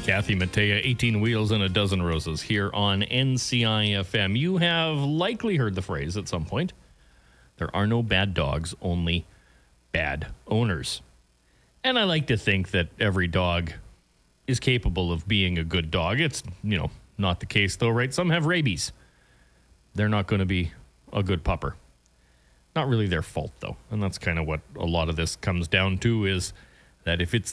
Kathy Mattea, 18 Wheels and a Dozen Roses here on NCIFM. You have likely heard the phrase at some point, there are no bad dogs, only bad owners. And I like to think that every dog is capable of being a good dog. It's, not the case though, right? Some have rabies. They're not going to be a good pupper. Not really their fault though. And that's kind of what a lot of this comes down to, is that if it's